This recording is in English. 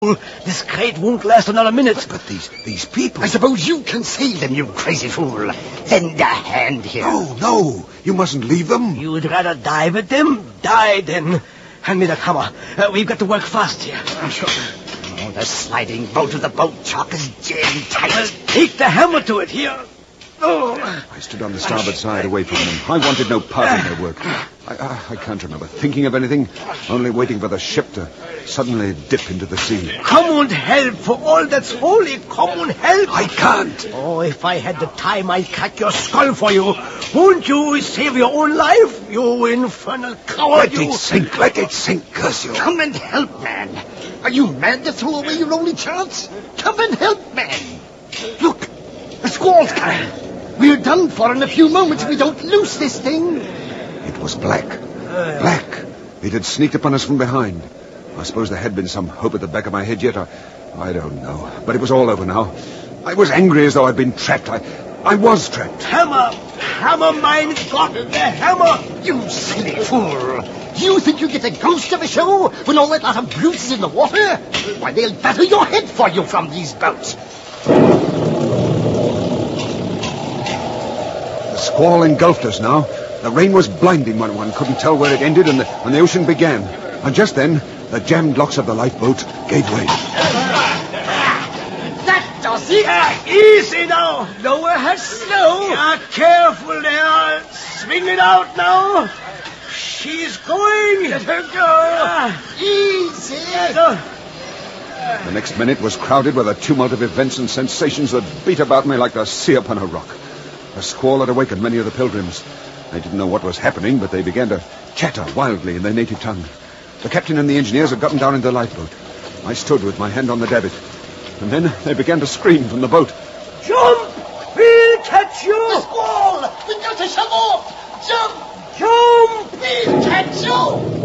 This crate won't last another minute. But these people... I suppose you can save them, you crazy fool. Lend a hand here. No, you mustn't leave them. You'd rather die with them? Die, then. Hand me the hammer. We've got to work fast here. Sure. Oh, the sliding bolt of the boat chock is jammed tight. Take the hammer to it here. Oh. I stood on the starboard side away from them. I wanted no part in their work. I can't remember thinking of anything, only waiting for the ship to suddenly dip into the sea. Come and help, for all that's holy. Come and help. I can't. Oh, if I had the time, I'd crack your skull for you. Won't you save your own life, you infernal coward? Let it sink, curse you. Come and help, man. Are you mad to throw away your only chance? Come and help, man. Look, the squall's coming. We're done for in a few moments if we don't loose this thing. It was Black. Black. It had sneaked upon us from behind. I suppose there had been some hope at the back of my head yet. I don't know. But it was all over now. I was angry as though I'd been trapped. I was trapped. Hammer! Hammer, mein Gott! The hammer! You silly fool! Do you think you get the ghost of a show when all that lot of brutes is in the water? Why, they'll batter your head for you from these boats. The squall engulfed us now. The rain was blinding when one couldn't tell where it ended and the ocean began. And just then, the jammed locks of the lifeboat gave way. That does it! Easy now! Lower her slow! Yeah, careful there! Swing it out now! She's going! Let her go! Easy! The next minute was crowded with a tumult of events and sensations that beat about me like the sea upon a rock. The squall had awakened many of the pilgrims. They didn't know what was happening, but they began to chatter wildly in their native tongue. The captain and the engineers had gotten down into the lifeboat. I stood with my hand on the davit. And then they began to scream from the boat. Jump! We'll catch you! The squall! We've got to shove off! Jump! Jump! We'll catch you!